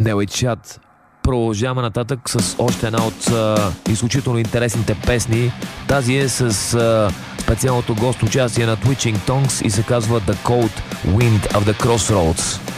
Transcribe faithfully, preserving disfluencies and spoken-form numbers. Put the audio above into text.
Нелой Чат. Продължаваме нататък с още една от а, изключително интересните песни. Тази е с а, специалното гост участие на Twitching Tongues и се казва The Cold Wind of the Crossroads.